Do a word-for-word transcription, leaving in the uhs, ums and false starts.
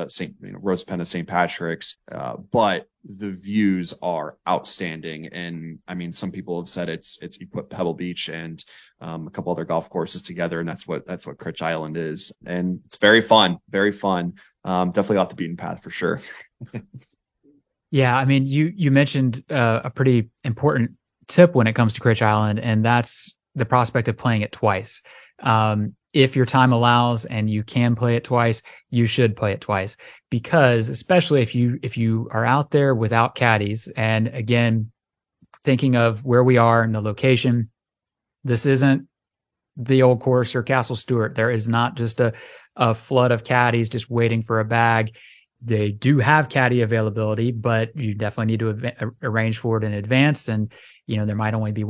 uh, Saint you know, Rose Penna, Saint Patrick's, uh, but the views are outstanding. And I mean, some people have said it's it's you put Pebble Beach and um, a couple other golf courses together, and that's what that's what Critch Island is. And it's very fun, very fun. Um, definitely off the beaten path for sure. Yeah, I mean, you you mentioned uh, a pretty important tip when it comes to Critch Island, and that's the prospect of playing it twice. Um, if your time allows and you can play it twice, you should play it twice, because especially if you if you are out there without caddies, and again, thinking of where we are and the location, this isn't the old course or Castle Stewart. There is not just a a flood of caddies just waiting for a bag. They do have caddy availability, but you definitely need to av- arrange for it in advance. And, you know, there might only be